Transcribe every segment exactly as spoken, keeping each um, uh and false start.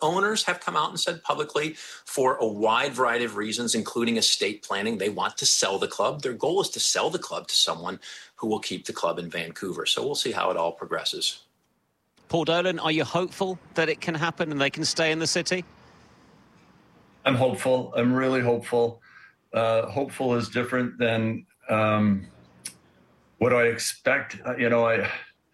owners have come out and said publicly, for a wide variety of reasons, including estate planning, they want to sell the club. Their goal is to sell the club to someone who will keep the club in Vancouver. So we'll see how it all progresses. Paul Dolan, are you hopeful that it can happen and they can stay in the city? I'm hopeful. I'm really hopeful. Uh, hopeful is different than um, what I expect. You know, I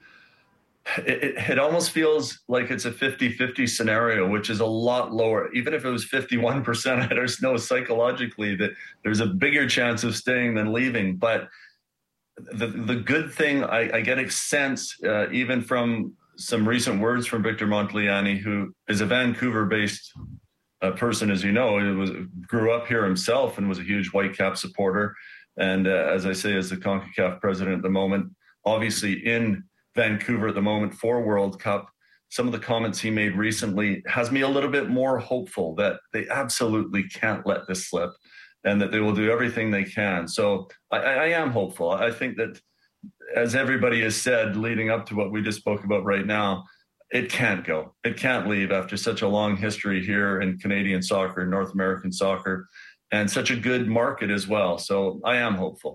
it, it almost feels like it's a fifty-fifty scenario, which is a lot lower. Even if it was fifty-one percent, I just know psychologically that there's a bigger chance of staying than leaving. But the the good thing, I, I get a sense, uh, even from some recent words from Victor Montagliani, who is a Vancouver-based uh, person, as you know, he was grew up here himself and was a huge Whitecap supporter. And uh, as I say, as the CONCACAF president at the moment, obviously in Vancouver at the moment for World Cup, some of the comments he made recently has me a little bit more hopeful that they absolutely can't let this slip and that they will do everything they can. So I, I am hopeful. I think that, as everybody has said, leading up to what we just spoke about right now, it can't go. It can't leave after such a long history here in Canadian soccer, North American soccer, and such a good market as well. So I am hopeful.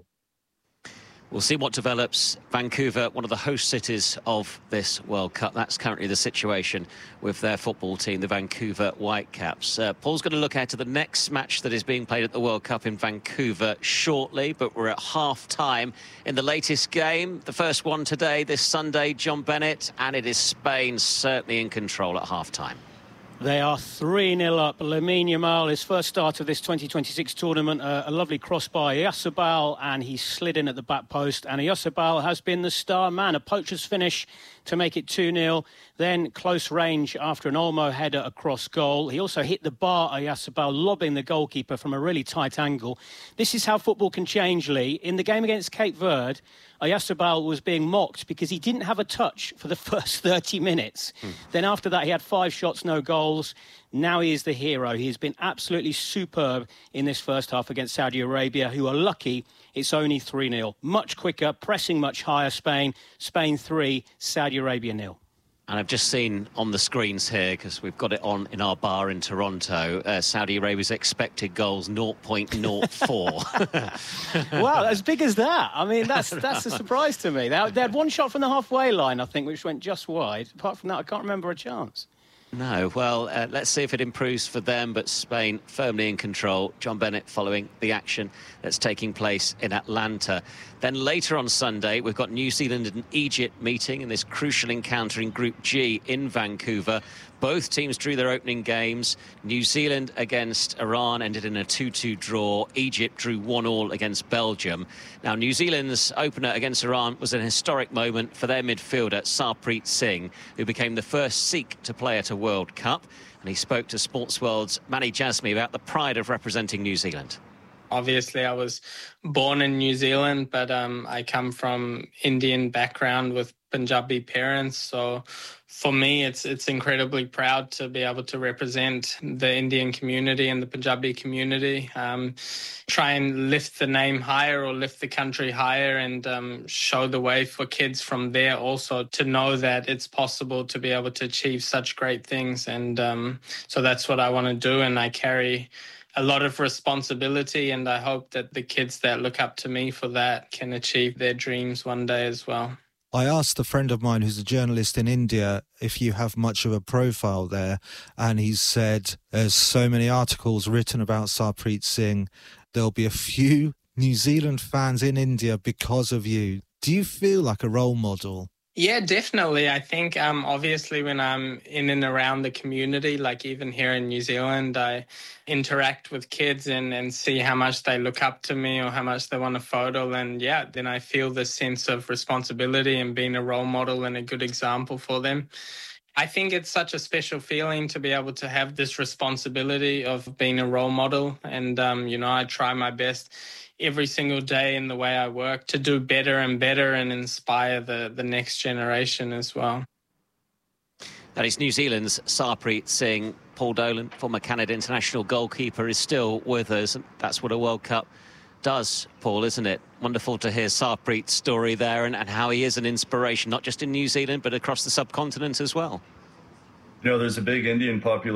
We'll see what develops. Vancouver, one of the host cities of this World Cup. That's currently the situation with their football team, the Vancouver Whitecaps. Uh, Paul's going to look ahead to the next match that is being played at the World Cup in Vancouver shortly, but we're at half-time in the latest game. The first one today, this Sunday, John Bennett, and it is Spain certainly in control at half-time. They are three nil up. Lamine Yamal, his first start of this twenty twenty-six tournament, uh, a lovely cross by Oyarzabal, and he slid in at the back post. And Oyarzabal has been the star man, a poacher's finish to make it two nil. Then close range after an Olmo header across goal. He also hit the bar, Oyarzabal, lobbing the goalkeeper from a really tight angle. This is how football can change, Lee. In the game against Cape Verde, Oyarzabal was being mocked because he didn't have a touch for the first thirty minutes. Mm. Then after that, he had five shots, no goals. Now he is the hero. He's been absolutely superb in this first half against Saudi Arabia, who are lucky it's only three nil. Much quicker, pressing much higher, Spain. Spain three, Saudi Arabia nil. And I've just seen on the screens here, because we've got it on in our bar in Toronto, uh, Saudi Arabia's expected goals zero point zero four. Wow, as big as that. I mean, that's that's a surprise to me. They had, they had one shot from the halfway line, I think, which went just wide. Apart from that, I can't remember a chance. No, well, uh, let's see if it improves for them, but Spain firmly in control. John Bennett following the action that's taking place in Atlanta. Then later on Sunday, we've got New Zealand and Egypt meeting in this crucial encounter in Group G in Vancouver. Both teams drew their opening games. New Zealand against Iran ended in a two two draw. Egypt drew one all against Belgium. Now, New Zealand's opener against Iran was an historic moment for their midfielder, Sarpreet Singh, who became the first Sikh to play at a World Cup. And he spoke to Sportsworld's Manny Jasmi about the pride of representing New Zealand. Obviously, I was born in New Zealand, but um, I come from Indian background with Punjabi parents. So for me, it's it's incredibly proud to be able to represent the Indian community and the Punjabi community, um, try and lift the name higher or lift the country higher and um, show the way for kids from there also to know that it's possible to be able to achieve such great things. And um, so that's what I want to do. And I carry a lot of responsibility, and I hope that the kids that look up to me for that can achieve their dreams one day as well. I asked a friend of mine who's a journalist in India if you have much of a profile there, and he said there's so many articles written about Sarpreet Singh. There'll be a few New Zealand fans in India because of you. Do you feel like a role model? Yeah, definitely. I think um, obviously when I'm in and around the community, like even here in New Zealand, I interact with kids and, and see how much they look up to me or how much they want a photo. And yeah, then I feel this sense of responsibility and being a role model and a good example for them. I think it's such a special feeling to be able to have this responsibility of being a role model. And, um, you know, I try my best every single day in the way I work to do better and better and inspire the, the next generation as well. That is New Zealand's Sarpreet Singh. Paul Dolan, former Canada international goalkeeper, is still with us. And that's what a World Cup does, Paul, isn't it? Wonderful to hear Sarpreet's story there and, and how he is an inspiration, not just in New Zealand, but across the subcontinent as well. You know, there's a big Indian population